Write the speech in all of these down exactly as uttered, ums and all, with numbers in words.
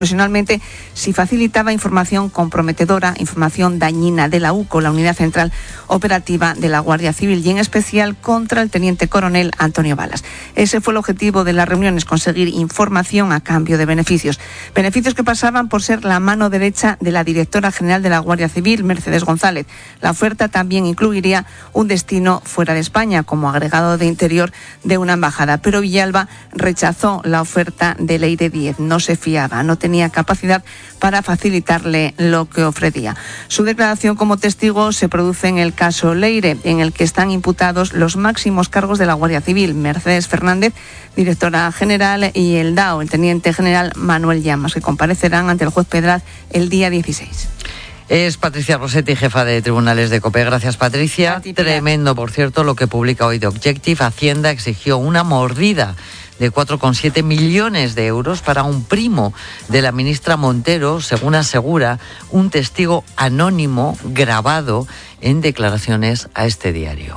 profesionalmente si facilitaba información comprometedora, información dañina de la U C O, la Unidad Central Operativa de la Guardia Civil, y en especial contra el teniente coronel Antonio Balas. Ese fue el objetivo de las reuniones, conseguir información a cambio de beneficios. Beneficios que pasaban por ser la mano derecha de la directora general de la Guardia Civil, Mercedes González. La oferta también incluiría un destino fuera de España como agregado de interior de una embajada, pero Villalba rechazó la oferta de Leire Díez. No se fiaba, no tenía tenía capacidad para facilitarle lo que ofrecía. Su declaración como testigo se produce en el caso Leire, en el que están imputados los máximos cargos de la Guardia Civil, Mercedes Fernández, directora general, y el D A O, el teniente general Manuel Llamas, que comparecerán ante el juez Pedraz el día dieciséis. Es Patricia Rossetti, jefa de tribunales de COPE. Gracias, Patricia. Tremendo, por cierto, lo que publica hoy The Objective. Hacienda exigió una mordida de cuatro coma siete millones de euros para un primo de la ministra Montero, según asegura un testigo anónimo grabado en declaraciones a este diario.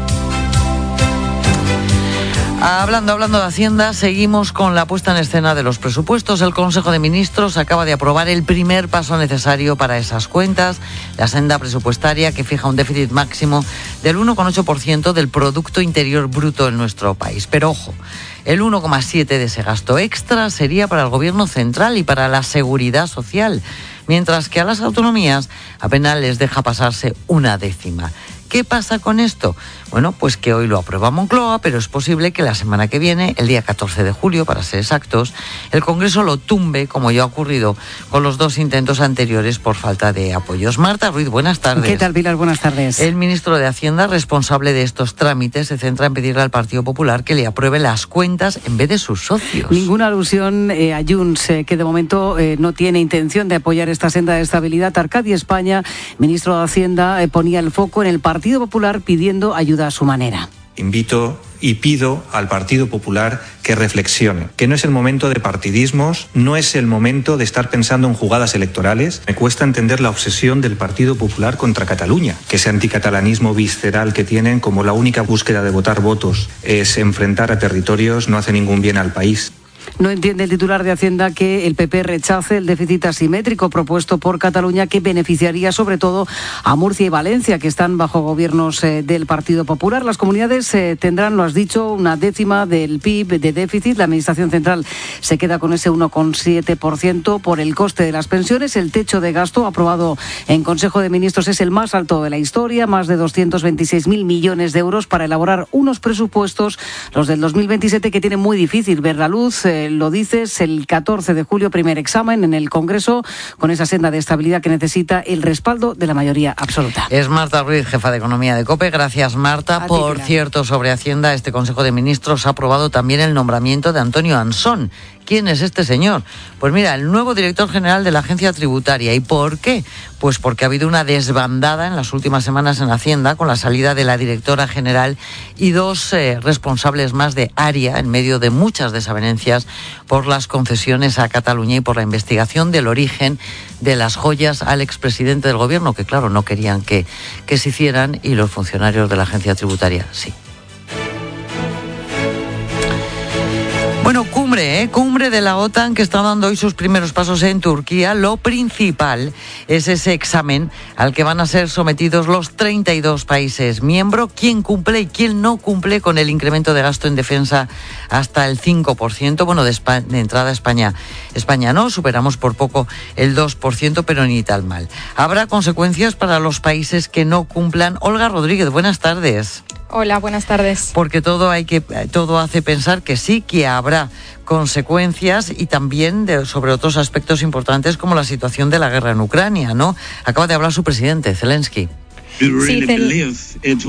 Hablando, hablando de Hacienda, seguimos con la puesta en escena de los presupuestos. El Consejo de Ministros acaba de aprobar el primer paso necesario para esas cuentas, la senda presupuestaria que fija un déficit máximo del uno coma ocho por ciento del Producto Interior Bruto en nuestro país. Pero ojo, el uno coma siete por ciento de ese gasto extra sería para el Gobierno central y para la Seguridad Social, mientras que a las autonomías apenas les deja pasarse una décima. ¿Qué pasa con esto? Bueno, pues que hoy lo aprueba Moncloa, pero es posible que la semana que viene, el día catorce de julio, para ser exactos, el Congreso lo tumbe, como ya ha ocurrido con los dos intentos anteriores por falta de apoyos. Marta Ruiz, buenas tardes. ¿Qué tal, Pilar? Buenas tardes. El ministro de Hacienda, responsable de estos trámites, se centra en pedirle al Partido Popular que le apruebe las cuentas en vez de sus socios. Ninguna alusión eh, a Junts, eh, que de momento eh, no tiene intención de apoyar esta senda de estabilidad. Arcadi España, ministro de Hacienda, eh, ponía el foco en el Partido Popular pidiendo ayuda a su manera. Invito y pido al Partido Popular que reflexione, que no es el momento de partidismos, no es el momento de estar pensando en jugadas electorales. Me cuesta entender la obsesión del Partido Popular contra Cataluña, que ese anticatalanismo visceral que tienen, como la única búsqueda de votar votos es enfrentar a territorios, no hace ningún bien al país. No entiende el titular de Hacienda que el P P rechace el déficit asimétrico propuesto por Cataluña, que beneficiaría sobre todo a Murcia y Valencia, que están bajo gobiernos eh, del Partido Popular. Las comunidades eh, tendrán, lo has dicho, una décima del P I B de déficit. La Administración Central se queda con ese uno coma siete por ciento por el coste de las pensiones. El techo de gasto aprobado en Consejo de Ministros es el más alto de la historia, más de doscientos veintiséis mil millones de euros para elaborar unos presupuestos, los del dos mil veintisiete, que tienen muy difícil ver la luz. Eh, Lo dices, el catorce de julio, primer examen en el Congreso, con esa senda de estabilidad que necesita el respaldo de la mayoría absoluta. Es Marta Ruiz, jefa de Economía de COPE. Gracias, Marta. A Por ti, cierto, sobre Hacienda, este Consejo de Ministros ha aprobado también el nombramiento de Antonio Ansón. ¿Quién es este señor? Pues mira, el nuevo director general de la Agencia Tributaria. ¿Y por qué? Pues porque ha habido una desbandada en las últimas semanas en Hacienda con la salida de la directora general y dos eh, responsables más de área en medio de muchas desavenencias por las concesiones a Cataluña y por la investigación del origen de las joyas al expresidente del gobierno, que claro, no querían que, que se hicieran, y los funcionarios de la Agencia Tributaria sí. Bueno, cumbre, ¿eh? Cumbre de la OTAN que está dando hoy sus primeros pasos en Turquía. Lo principal es ese examen al que van a ser sometidos los treinta y dos países miembros, quién cumple y quién no cumple con el incremento de gasto en defensa hasta el cinco por ciento. Bueno, de, España, de entrada España, España no, superamos por poco el dos por ciento, pero ni tal mal. Habrá consecuencias para los países que no cumplan. Olga Rodríguez, buenas tardes. Hola, buenas tardes. Porque todo hay que todo hace pensar que sí, que habrá consecuencias, y también de, sobre otros aspectos importantes como la situación de la guerra en Ucrania, ¿no? Acaba de hablar su presidente, Zelensky. Sí, Zel-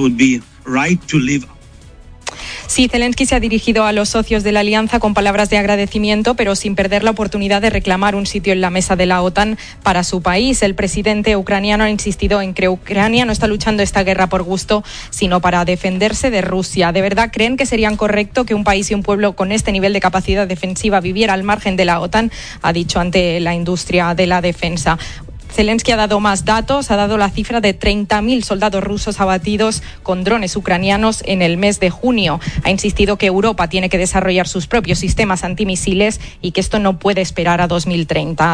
Sí, Zelensky se ha dirigido a los socios de la alianza con palabras de agradecimiento, pero sin perder la oportunidad de reclamar un sitio en la mesa de la OTAN para su país. El presidente ucraniano ha insistido en que Ucrania no está luchando esta guerra por gusto, sino para defenderse de Rusia. ¿De verdad creen que sería correcto que un país y un pueblo con este nivel de capacidad defensiva viviera al margen de la OTAN? Ha dicho ante la industria de la defensa. Zelensky ha dado más datos, ha dado la cifra de treinta mil soldados rusos abatidos con drones ucranianos en el mes de junio. Ha insistido que Europa tiene que desarrollar sus propios sistemas antimisiles y que esto no puede esperar a dos mil treinta.